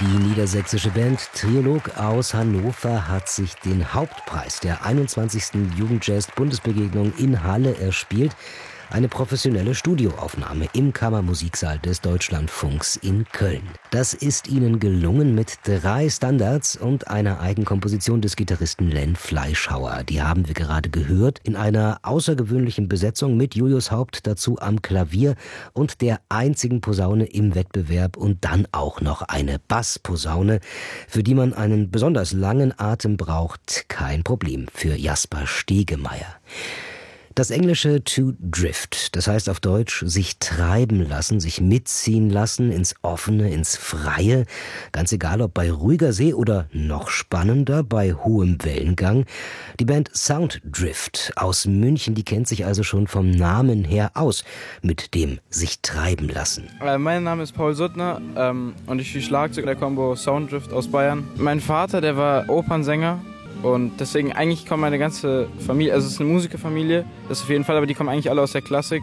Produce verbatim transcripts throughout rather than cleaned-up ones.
Die niedersächsische Band Triolog aus Hannover hat sich den Hauptpreis der einundzwanzigsten Jugendjazz-Bundesbegegnung in Halle erspielt. Eine professionelle Studioaufnahme im Kammermusiksaal des Deutschlandfunks in Köln. Das ist ihnen gelungen mit drei Standards und einer Eigenkomposition des Gitarristen Len Fleischhauer. Die haben wir gerade gehört in einer außergewöhnlichen Besetzung mit Julius Haupt dazu am Klavier und der einzigen Posaune im Wettbewerb und dann auch noch eine Bassposaune, für die man einen besonders langen Atem braucht. Kein Problem für Jasper Stegemeyer. Das englische to drift, das heißt auf Deutsch sich treiben lassen, sich mitziehen lassen ins Offene, ins Freie. Ganz egal, ob bei ruhiger See oder noch spannender, bei hohem Wellengang. Die Band Sounddrift aus München, die kennt sich also schon vom Namen her aus mit dem sich treiben lassen. Äh, mein Name ist Paul Suttner ähm, und ich spiele Schlagzeug in der Combo Sounddrift aus Bayern. Mein Vater, der war Opernsänger. Und deswegen eigentlich kommt meine ganze Familie, also es ist eine Musikerfamilie, das auf jeden Fall, aber die kommen eigentlich alle aus der Klassik.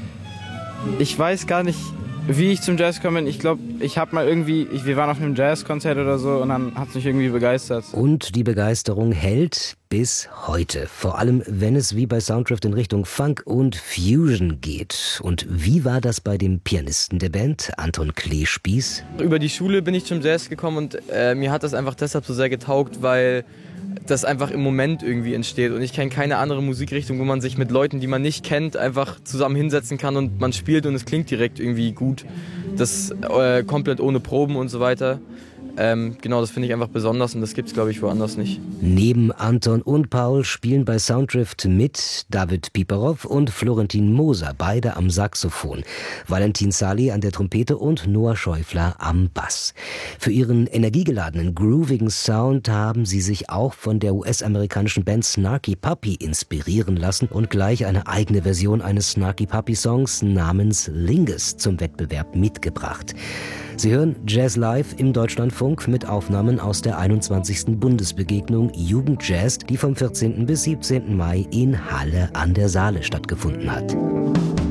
Ich weiß gar nicht, wie ich zum Jazz gekommen bin. Ich glaube, ich habe mal irgendwie, ich, wir waren auf einem Jazzkonzert oder so und dann hat es mich irgendwie begeistert. Und die Begeisterung hält bis heute. Vor allem, wenn es wie bei Sounddrift in Richtung Funk und Fusion geht. Und wie war das bei dem Pianisten der Band, Anton Kleespieß? Über die Schule bin ich zum Jazz gekommen und äh, mir hat das einfach deshalb so sehr getaugt, weil das einfach im Moment irgendwie entsteht und ich kenne keine andere Musikrichtung, wo man sich mit Leuten, die man nicht kennt, einfach zusammen hinsetzen kann und man spielt und es klingt direkt irgendwie gut. Das äh, komplett ohne Proben und so weiter. Ähm, genau, das finde ich einfach besonders und das gibt es, glaube ich, woanders nicht. Neben Anton und Paul spielen bei Sounddrift mit David Piperow und Florentin Moser, beide am Saxophon, Valentin Sali an der Trompete und Noah Schäufler am Bass. Für ihren energiegeladenen, groovigen Sound haben sie sich auch von der U S-amerikanischen Band Snarky Puppy inspirieren lassen und gleich eine eigene Version eines Snarky Puppy-Songs namens Lingus zum Wettbewerb mitgebracht. Sie hören Jazz Live im Deutschlandfunk mit Aufnahmen aus der einundzwanzigsten Bundesbegegnung Jugendjazz, die vom vierzehnten bis siebzehnten Mai in Halle an der Saale stattgefunden hat.